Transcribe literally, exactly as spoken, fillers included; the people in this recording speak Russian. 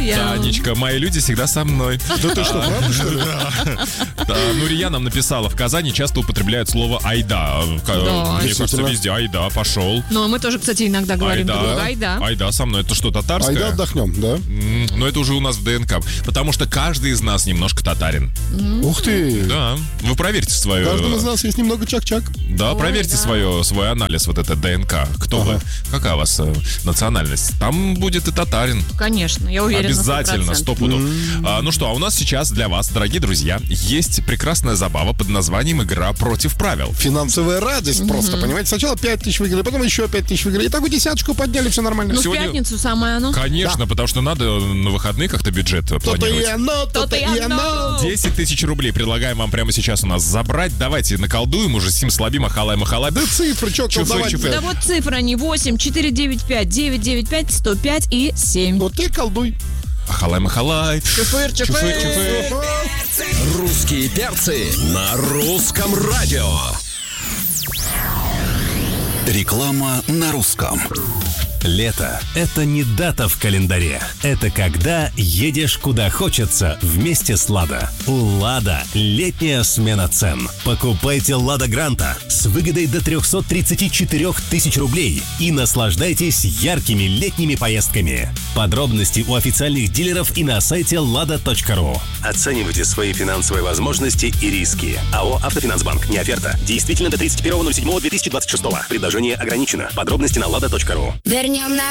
я... Танечка, мои люди всегда со мной. Да ты что, правда, что ли? Нурия нам написала, в Казани часто употребляют слово «айда». Мне кажется, везде «айда», пошел. Ну, а мы тоже, кстати, иногда говорим друг «айда». «Айда» со мной. Это что, татарское? «Айда» отдохнем, да? Но это уже у нас в ДНК. Потому что каждый из нас немножко татарин. Ух ты! Да. Вы проверьте свое... В каждом из нас есть немного чак-чак. Да, Ой, проверьте да. свое, свой анализ, вот это ДНК. Кто Ага. вы? Какая у вас э, национальность? Там будет и татарин. Конечно, я уверена. Обязательно, сто процентов. стопуду. А, ну что, а у нас сейчас для вас, дорогие друзья, есть прекрасная забава под названием «Игра против правил». Финансовая радость просто, понимаете? Сначала пять тысяч выиграли, потом еще пять тысяч выиграли. И так вы десяточку подняли, все нормально. Ну, Сегодня- в пятницу самое оно. Конечно, потому что надо на выходные как-то бюджет То-то и планировать. оно, то-то и оно. десять тысяч рублей предлагаем вам прямо сейчас у нас забрать. Давайте наколдуем уже Сим Слаби, Махалай, Махалай. Да цифры, что Чуфы, колдовать? чуфы. Да вот цифры они восемь четыре девять пять девять девять пять сто пять и семь. Вот ты колдуй. Махалай, Махалай. Чуфыр, чуфыр. Чуфы, чуфы. Русские перцы на русском радио. Реклама на русском. Лето – это не дата в календаре. Это когда едешь куда хочется вместе с «Лада». У «Лада» летняя смена цен. Покупайте «Лада Гранта» с выгодой до триста тридцать четыре тысячи рублей и наслаждайтесь яркими летними поездками. Подробности у официальных дилеров и на сайте лада точка ру. Оценивайте свои финансовые возможности и риски. АО «Автофинансбанк». Не оферта. Действительно до тридцать первого ноль седьмого две тысячи двадцать шестого. Предложение ограничено. Подробности на лада точка ру. Вернем на